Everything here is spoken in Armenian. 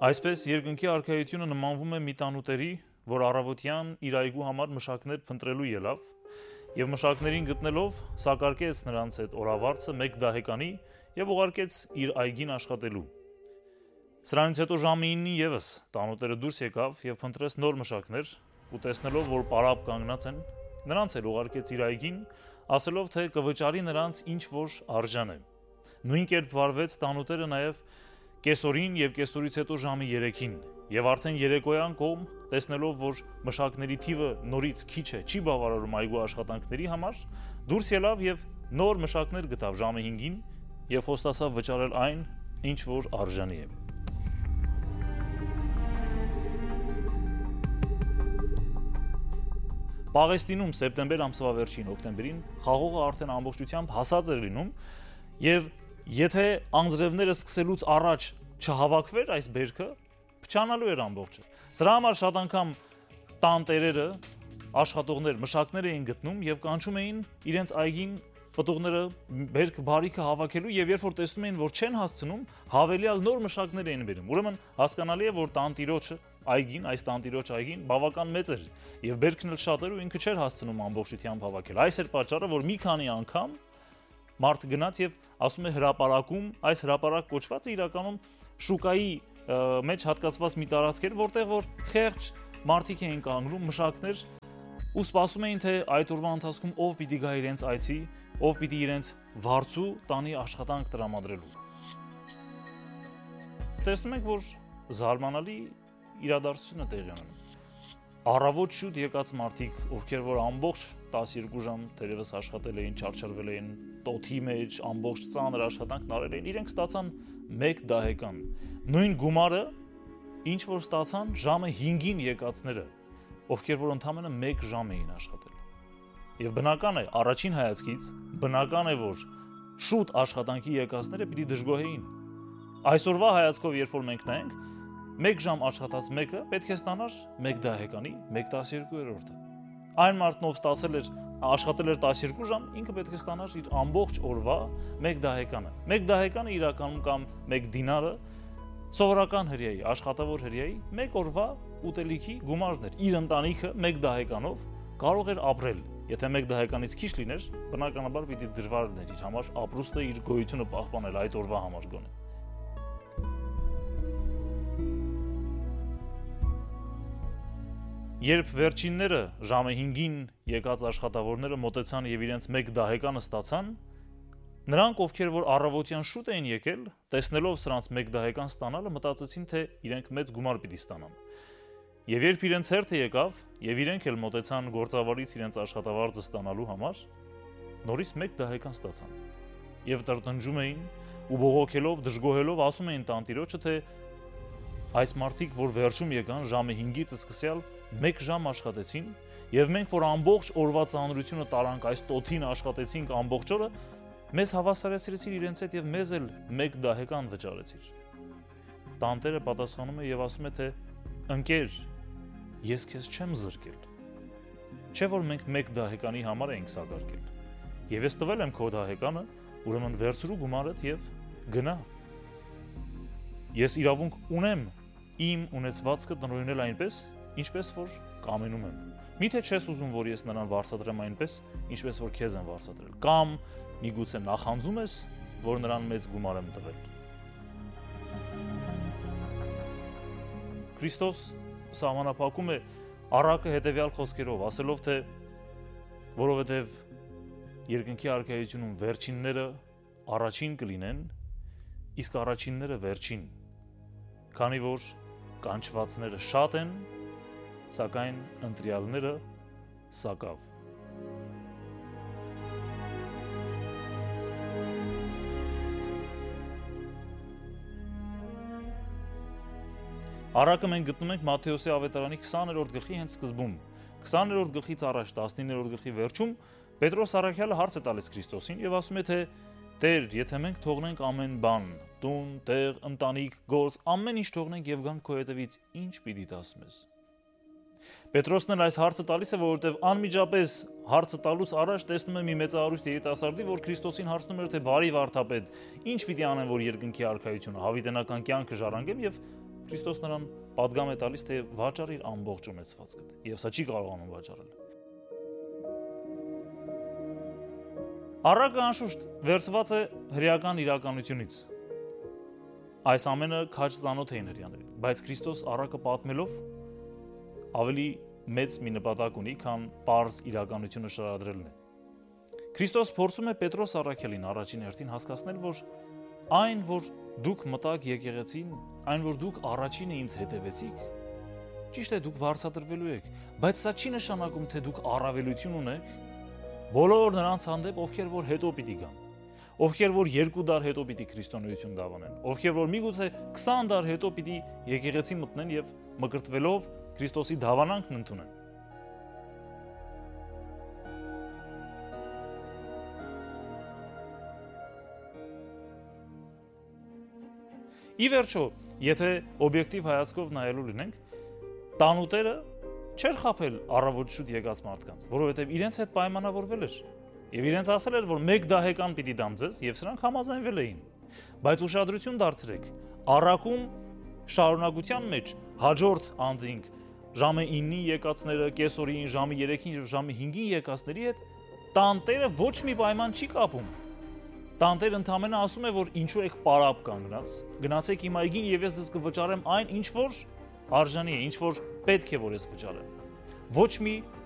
Այսպես երկնքի արքայությունը նմանվում է մի տանուտերի, որ առավոտյան իր այգու համար մշակներ փնտրելու ելավ, եւ մշակներին գտնելով սակարկեց նրանց հետ օրավարձը մեկ դահեկանի եւ ուղարկեց իր այգին աշխատելու։ Սրանից հետո ժամը 9-ին եւս տանուտերը դուրս եկավ եւ փնտրեց նոր մշակներ ու տեսնելով, որ պարապ կանգնած են, նրանց էլ ուղարկեց իր այգին, ասելով, թե կվճարի նրանց ինչ որ արժան է։ Նույն կերպ վարվեց տանուտերը նաեւ կեսօրին եւ կեսօրից հետո ժամը 3-ին եւ արդեն երեկոյան կողմ տեսնելով, որ մշակների թիվը նորից քիչ է, չի բավարարում այգու աշխատանքների համար, դուրս ելավ եւ նոր մշակներ գտավ ժամը 5-ին եւ խոստացավ վճարել այն, ինչ որ արժանի է։ Պաղեստինում սեպտեմբեր ամսվա վերջին հոկտեմբերին խաղողը արդեն ամբողջությամբ հասած էր լինում եւ եթե անձրևները սկսելուց առաջ չհավաքվեր այս բերքը, փչանալու էր ամբողջը։ Սրա համար շատ անգամ տան տերերը, աշխատողներ, մշակներ էին գտնում եւ կանչում էին իրենց այգին պտուղները բերք բարիքը հավաքելու եւ երբ որ տեսնում էին, որ չեն հասցնում, հավելյալ նոր մշակներ էին բերում։ Ուրեմն հասկանալի է, որ տանտիրոջը այգին, այս տանտիրոջ այգին բավական մեծ էր եւ բերքն էլ շատ էր ու ինքը չէր հասցնում ամբողջությամբ հավաքել։ Այս էր պատճառը, որ մի քանի անգամ մարդ գնաց եւ ասում է հրապարակում, այս հրապարակ կոչվածը իրականում շուկայի մեջ հատկացված մի տարածք էր, որտեղ որ խեղճ մարդիկ էին կանգնում, մշակներ ու սպասում էին, թե այդ օրվա ընթացքում ով պիտի գա իրենց այցի, ով պիտի իրենց վարձու տանի աշխատանք տրամադրելու։ Տեսնում ենք, որ զարմանալի իրադարձություն է տեղի ունենում։ Առավոտ շուտ եկած մարդիկ, ովքեր որ ամբողջ 12 ժամ դերևս աշխատել էին, չարչարվել էին տոթի մեջ, ամբողջ ծանր աշխատանքն արել էին, իրենք ստացան 1 դահեկան։ Նույն գումարը, ինչ որ ստացան ժամը 5-ին եկածները, ովքեր որ ընդամենը 1 ժամ էին աշխատել։ Եվ բնական է, առաջին հայացքից բնական է, որ շուտ աշխատանքի եկածները պիտի դժգոհեին։ Այսօրվա հայացքով, երբ որ մենք նայենք, 1 ժամ աշխատած մեկը պետք է ստանար 1 դահեկանի 1/12-ը։ Այն մարդն, ով ստացել էր աշխատել էր 12 ժամ, ինքը պետք է ստանար իր ամբողջ օրվա 1 դահեկանը։ 1 դահեկանը իրականում կամ 1 դինարը սովորական հրեայի, աշխատավոր հրեայի 1 օրվա ուտելիքի գումարն էր։ Իր ընտանիքը 1 դահեկանով կարող էր ապրել։ Եթե 1 դահեկանից քիչ լիներ, բնականաբար պիտի դժվար լիներ իր համար ապրուստը, իր գոյությունը պահպանել այդ օրվա համար գոնե։ Երբ վերջինները ժամը 5-ին եկած աշխատավորները մոտեցան եւ իրենց 1 դահեկանը ստացան, նրանք, ովքեր որ առավոտյան շուտ էին եկել, տեսնելով սրանց 1 դահեկան ստանալը, մտածեցին, թե իրենք մեծ գումար պիտի ստանան։ Եվ երբ իրենց հերթը եկավ, եւ իրենք էլ մոտեցան գործավարից իրենց աշխատավարձը ստանալու համար, նորից 1 դահեկան ստացան։ Եվ տրտնջում էին ու բողոքելով, դժգոհելով ասում էին տանտիրոջը, թե այս մարդիկ, որ վերջում եկան ժամը 5-ից սկսյալ 1 ժամ աշխատեցին, եւ մենք, որ ամբողջ օրվա ծանրությունը տարանք, այս տոթին աշխատեցինք ամբողջ օրը, մեզ հավասարեցրեցիր իրենց հետ եւ մեզ էլ 1 դահեկան վճարեցիր։ Տանտերը պատասխանում է եւ ասում է, թե ընկեր, ես քեզ չեմ զրկել։ Չէ՞ որ մենք 1 դահեկանի համար ենք սակարկել։ Եվ ես տվել եմ քո դահեկանը, ուրեմն վերցրու գումարդ եւ գնա։ Ես իրավունք ունեմ իմ ունեցվածքը տնօրինել այնպես, ինչպես որ կամենում եմ։ Միթե չես ուզում, որ ես նրան վարձատրեմ այնպես, ինչպես որ քեզ եմ վարձատրել, կամ միգուցե նախանձում ես, որ նրան մեծ գումար եմ տվել։ Քրիստոս սահմանափակում է առակը հետևյալ խոսքերով, ասելով, թե որովհետև երկնքի արքայությունում վերջինները առաջին կլինեն, իսկ առաջինները վերջին, քանի որ կանչվածները շատ են, սակայն ընտրյալները սակավ։ Առակը մենք գտնում ենք Մատթեոսի ավետարանի 20-րդ գլխի հենց սկզբում։ 20-րդ գլխից առաջ 19-րդ գլխի վերջում Պետրոս առաքյալը հարց է տալիս Քրիստոսին եւ ասում է, թե Տեր, եթե մենք թողնենք ամեն բան, տուն, տեղ, ընտանիք, գործ, ամեն ինչ թողնենք եւ գանք քո հետևից, ինչ պիտի տաս մեզ։ Պետրոսն էլ այս հարցը տալիս է, որովհետև անմիջապես հարցը տալուց առաջ տեսնում է մի մեծահարուստ երիտասարդի, որ Քրիստոսին հարցնում էր, թե բարի վարդապետ, ինչ պիտի անեմ, որ երկնքի արքայությունը, հավիտենական կյանքը ժառանգեմ, եւ Քրիստոս նրան պատգամ է տալիս, թե վաճառիր ամբողջ ունեցվածքդ, եւ սա չի կարողանում վաճառել։ Առակը անշուշտ վերցված է հրեական իրականությունից։ Այս ամենը քաջ ծանոթ էին հրեաներին, բայց Քրիստոս առակը պատմելով ավելի մեծ մի նպատակ ունի, քան պարզ իրականությունը շարադրելն է։ Քրիստոս փորձում է Պետրոս առաքյալին առաջին հերթին հասկացնել, որ այն, որ դուք մտաք եկեղեցին, այն, որ դուք առաջինը ինձ հետևեցիք, ճիշտ է, դուք վարձատրվելու եք, բայց սա չի նշանակում, թե դուք առավելություն ունեք բոլոր նրանց հանդեպ, ովքեր որ հետո պիտի գան, ովքեր որ 2 դար հետո պիտի քրիստոնեություն դավանեն, ովքեր որ միգուցե 20 դար հետո պիտի եկեղեցի մտնեն եւ մկրտվելով Քրիստոսի դավանանքն ընդունեն։ Ի վերջո, եթե օբյեկտիվ հայացքով նայելու լինենք, տանուտերը չէր խաբել առավոտ շուտ եկած մարդկանց, որովհետև իրենց հետ պայմանավորվել էր եւ իրենց ասել էր, որ 1 դահեկան պիտի դամ ձեզ եւ սրանք համաձայնվել էին։ Բայց ուշադրություն դարձրեք, առակում շարունակության մեջ հաջորդ անձինք ժամը 9-ի եկածները, կեսօրին, ժամը 3-ին եւ ժամը 5-ին եկածների հետ տանտերը ոչ մի պայման չի կապում։ Տանտերը ընդամենը ասում է, որ ինչու եք պարապ կանգնած, գնացեք իմ այգին եւ ես ձեզ կվճարեմ այն, ինչ որ արժանի է, ինչ որ պետք է որ ես վճարեմ։ Ոչ մի